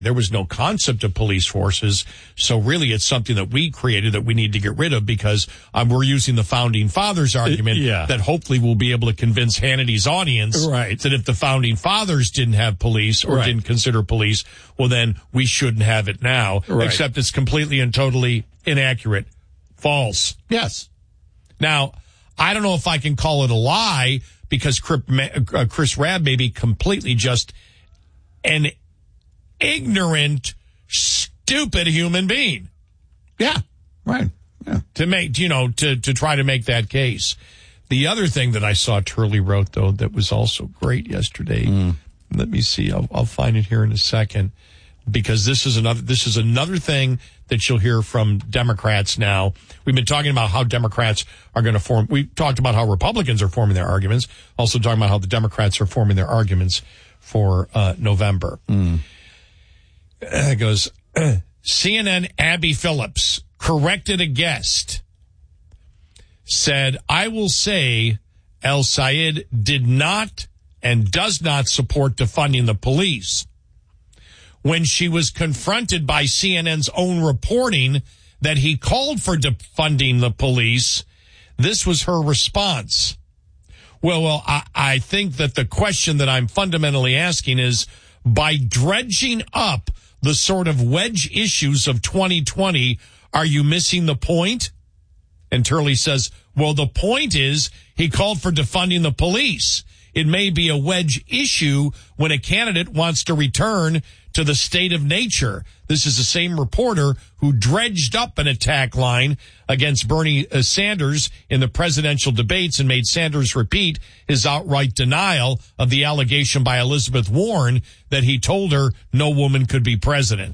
There was no concept of police forces, so really it's something that we created that we need to get rid of because we're using the Founding Fathers argument that hopefully we'll be able to convince Hannity's audience that if the Founding Fathers didn't have police or didn't consider police, well, then we shouldn't have it now, except it's completely and totally inaccurate. False. Yes. Now, I don't know if I can call it a lie because Chris Rabb may be completely just an ignorant, stupid human being. Yeah, right. Yeah. To make, to try to make that case. The other thing that I saw Turley wrote, though, that was also great yesterday. Let me see. I'll find it here in a second because this is another thing that you'll hear from Democrats now. We've been talking about how Democrats are going to form. We talked about how Republicans are forming their arguments. Also talking about how the Democrats are forming their arguments for November. It goes, CNN Abby Phillips corrected a guest, said, I will say El Sayed did not and does not support defunding the police. When she was confronted by CNN's own reporting that he called for defunding the police, this was her response. Well, I think that the question that I'm fundamentally asking is, by dredging up the sort of wedge issues of 2020, are you missing the point? And Turley says, well, the point is he called for defunding the police. It may be a wedge issue when a candidate wants to return to the state of nature. This is the same reporter who dredged up an attack line against Bernie Sanders in the presidential debates and made Sanders repeat his outright denial of the allegation by Elizabeth Warren that he told her no woman could be president.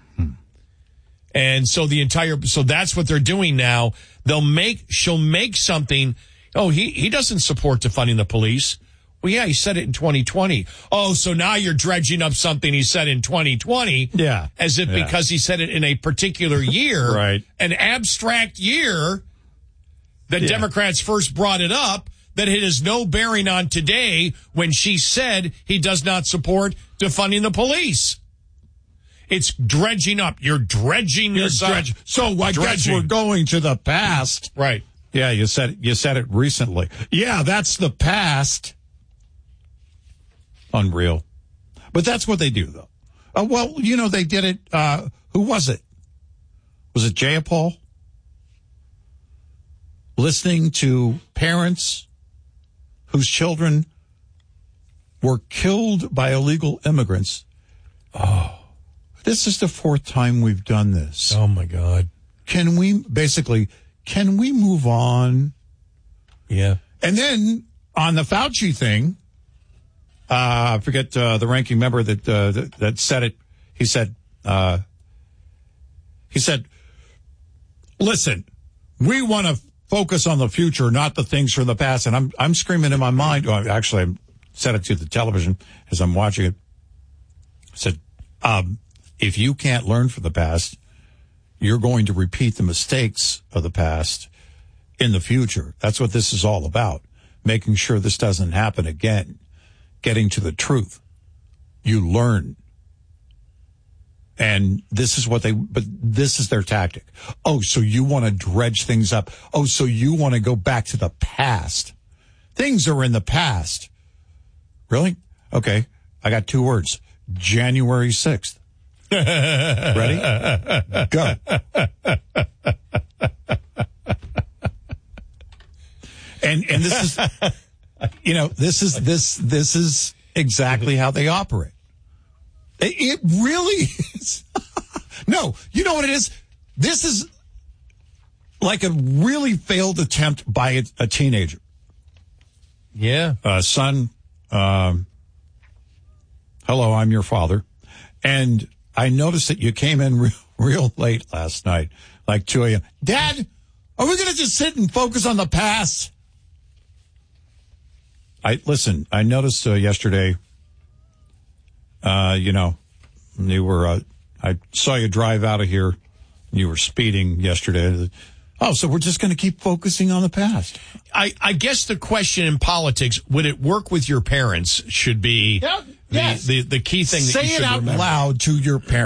And so so that's what they're doing now. She'll make something. Oh, he doesn't support defunding the police. Well, yeah, he said it in 2020. Oh, so now you're dredging up something he said in 2020. Yeah. As if because he said it in a particular year. Right. An abstract year that Democrats first brought it up, that it has no bearing on today when she said he does not support defunding the police. It's dredging up. You're dredging this up. So I guess we're going to the past. Right. Yeah, you said it recently. Yeah, that's the past. Unreal. But that's what they do, though. Well, they did it. Who was it? Was it Jayapal? Listening to parents whose children were killed by illegal immigrants. Oh, this is the fourth time we've done this. Oh, my God. Can we move on? Yeah. And then on the Fauci thing, I forget the ranking member that said it. He said, listen, we want to focus on the future, not the things from the past. And I'm screaming in my mind. Well, actually, I said it to the television as I'm watching it. I said, if you can't learn from the past, you're going to repeat the mistakes of the past in the future. That's what this is all about. Making sure this doesn't happen again. Getting to the truth. You learn. And this is but this is their tactic. Oh, so you want to dredge things up. Oh, so you want to go back to the past. Things are in the past. Really? Okay. I got 2 words. January 6th. Ready? Go. And this is, this is exactly how they operate. It really is. No, you know what it is? This is like a really failed attempt by a teenager. Yeah. Son, hello, I'm your father. And I noticed that you came in real late last night, like 2 a.m. Dad, are we going to just sit and focus on the past? I noticed yesterday, you were, I saw you drive out of here. You were speeding yesterday. Oh, so we're just going to keep focusing on the past. I guess the question in politics, would it work with your parents, should be Yes. the key thing that Say you should it out remember. loud to your parents.